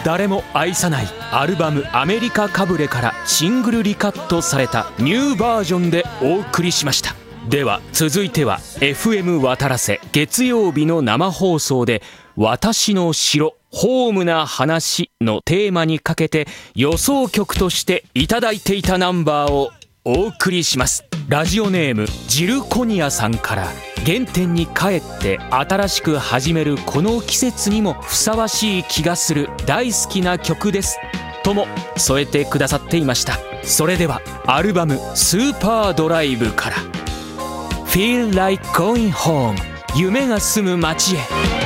誰も愛さないアルバムアメリカかぶれからシングルリカットされたニューバージョンでお送りしました。では続いては FM 渡良瀬月曜日の生放送で私の城ホームな話のテーマにかけて予想曲としていただいていたナンバーをお送りします。ラジオネームジルコニアさんから、原点に帰って新しく始めるこの季節にもふさわしい気がする大好きな曲ですとも添えてくださっていました。それではアルバムスーパードライブから Feel like going home 夢が住む街へ。